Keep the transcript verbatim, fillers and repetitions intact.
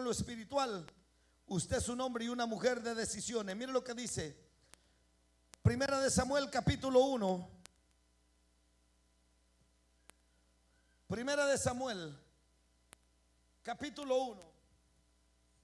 lo espiritual, usted es un hombre y una mujer de decisiones. Mire lo que dice Primera de Samuel capítulo uno. Primera de Samuel capítulo uno.